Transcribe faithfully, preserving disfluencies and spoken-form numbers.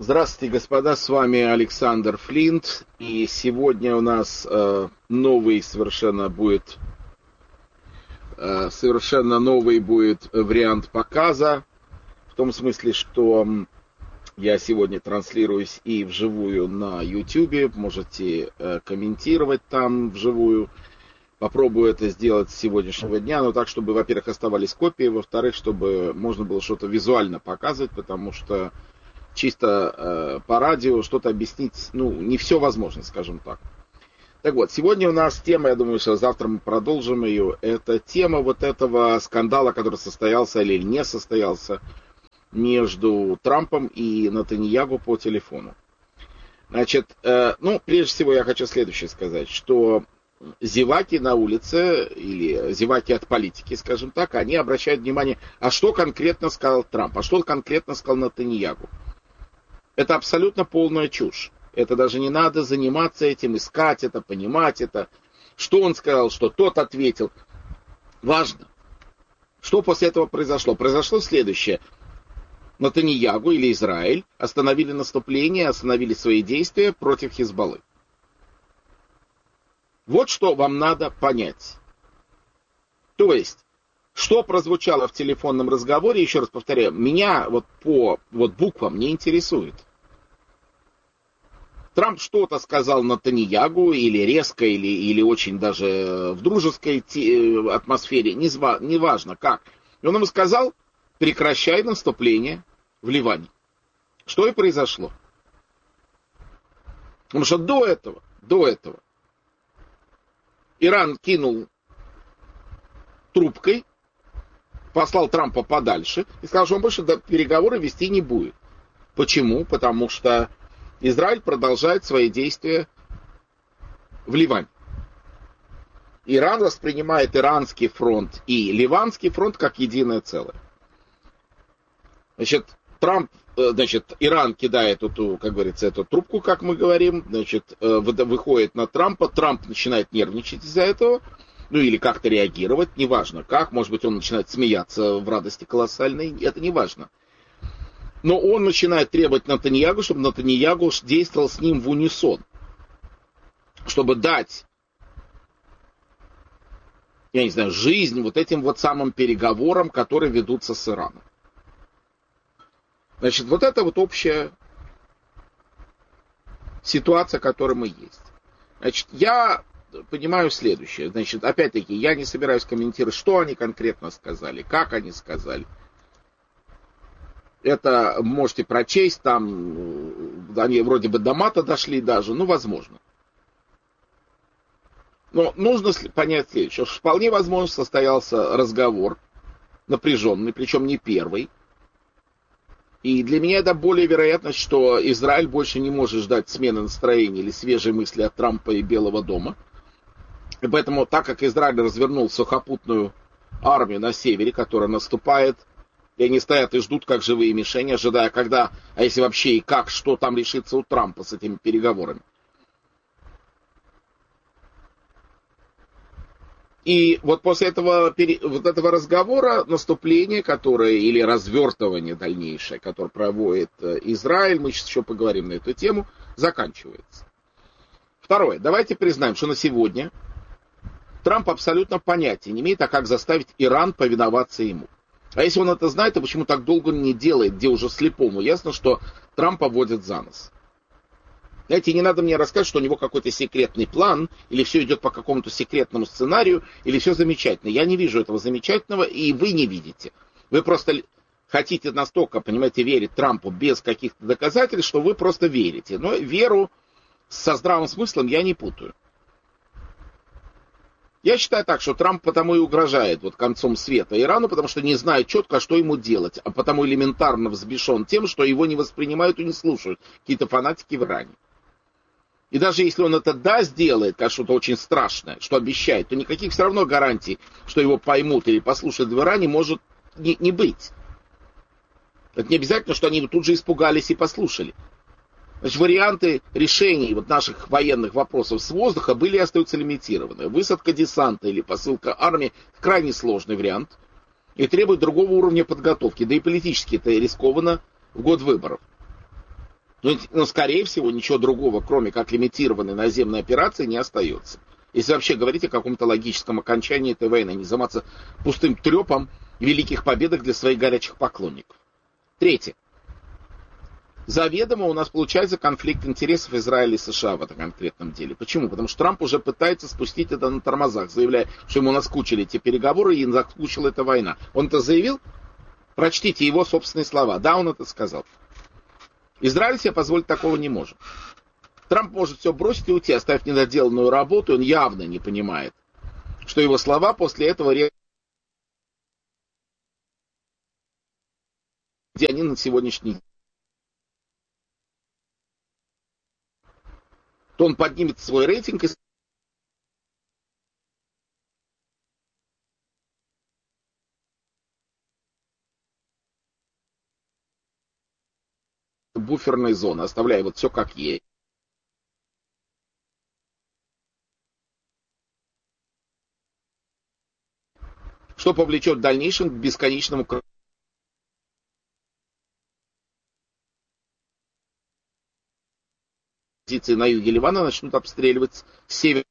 Здравствуйте, господа, с вами Александр Флинт, и сегодня у нас э, новый совершенно будет э, совершенно новый будет вариант показа, в том смысле, что я сегодня транслируюсь и вживую на YouTube, можете э, комментировать там вживую. Попробую это сделать с сегодняшнего дня, но так, чтобы, во-первых, оставались копии, во-вторых, чтобы можно было что-то визуально показывать, потому что чисто э, по радио что-то объяснить, ну, не все возможно, скажем так. Так вот, сегодня у нас тема, я думаю, что завтра мы продолжим ее, это тема вот этого скандала, который состоялся или не состоялся между Трампом и Нетаньяху по телефону. Значит, э, ну, прежде всего я хочу следующее сказать, что зеваки на улице, или зеваки от политики, скажем так, они обращают внимание, а что конкретно сказал Трамп, а что конкретно сказал Нетаньяху. Это абсолютно полная чушь. Это даже не надо заниматься этим, искать это, понимать это. Что он сказал, что тот ответил. Важно. Что после этого произошло? Произошло следующее. Нетаньяху или Израиль остановили наступление, остановили свои действия против Хизбаллы. Вот что вам надо понять. То есть, что прозвучало в телефонном разговоре, еще раз повторяю, меня вот по вот буквам не интересует. Трамп что-то сказал Нетаньяху, или резко, или, или очень даже в дружеской атмосфере, не важно как. И он ему сказал, прекращай наступление в Ливане. Что и произошло. Потому что до этого, до этого, Иран кинул трубкой, послал Трампа подальше и сказал, что он больше переговоры вести не будет. Почему? Потому что Израиль продолжает свои действия в Ливане. Иран воспринимает Иранский фронт и Ливанский фронт как единое целое. Значит, Трамп, значит, Иран кидает эту, как говорится, эту трубку, как мы говорим, значит, выходит на Трампа, Трамп начинает нервничать из-за этого, ну или как-то реагировать, неважно как, может быть, он начинает смеяться в радости колоссальной, это неважно. Но он начинает требовать Нетаньяху, чтобы Нетаньяху действовал с ним в унисон, чтобы дать, я не знаю, жизнь вот этим вот самым переговорам, которые ведутся с Ираном. Значит, вот это вот общая ситуация, которая мы есть. Значит, я понимаю следующее. Значит, опять-таки, я не собираюсь комментировать, что они конкретно сказали, как они сказали. Это можете прочесть, там они вроде бы до мата дошли даже, ну, возможно. Но нужно понять следующее, что вполне возможно состоялся разговор напряженный, причем не первый. И для меня это более вероятность, что Израиль больше не может ждать смены настроения или свежей мысли от Трампа и Белого дома. И поэтому, так как Израиль развернул сухопутную армию на севере, которая наступает, и они стоят и ждут, как живые мишени, ожидая, когда, а если вообще и как, что там решится у Трампа с этими переговорами. И вот после этого, вот этого разговора наступление, которое, или развертывание дальнейшее, которое проводит Израиль, мы сейчас еще поговорим на эту тему, заканчивается. Второе. Давайте признаем, что на сегодня Трамп абсолютно понятия не имеет, а как заставить Иран повиноваться ему. А если он это знает, то почему так долго он не делает, где уже слепому ясно, что Трампа водит за нос. Знаете, не надо мне рассказывать, что у него какой-то секретный план, или все идет по какому-то секретному сценарию, или все замечательно. Я не вижу этого замечательного, и вы не видите. Вы просто хотите настолько, понимаете, верить Трампу без каких-то доказательств, что вы просто верите. Но веру со здравым смыслом я не путаю. Я считаю так, что Трамп потому и угрожает вот концом света Ирану, потому что не знает четко, что ему делать, а потому элементарно взбешен тем, что его не воспринимают и не слушают какие-то фанатики в Иране. И даже если он это да сделает, как что-то очень страшное, что обещает, то никаких все равно гарантий, что его поймут или послушают в Иране, может не, не быть. Это не обязательно, что они тут же испугались и послушали. Значит, варианты решений вот наших военных вопросов с воздуха были и остаются лимитированы. Высадка десанта или посылка армии – крайне сложный вариант и требует другого уровня подготовки. Да и политически это рискованно в год выборов. Но, но, скорее всего, ничего другого, кроме как лимитированной наземной операции, не остается. Если вообще говорить о каком-то логическом окончании этой войны, не заниматься пустым трепом великих победах для своих горячих поклонников. Третье. Заведомо у нас получается конфликт интересов Израиля и США в этом конкретном деле. Почему? Потому что Трамп уже пытается спустить это на тормозах, заявляя, что ему наскучили эти переговоры и наскучила эта война. Он это заявил? Прочтите его собственные слова. Да, он это сказал. Израиль себе позволить такого не может. Трамп может все бросить и уйти, оставив недоделанную работу, и он явно не понимает, что его слова после этого где они на сегодняшний день. То он поднимет свой рейтинг и буферной зоны, оставляя вот все как есть. Что повлечет в дальнейшем к бесконечному позиции на юге Ливана начнут обстреливать с севера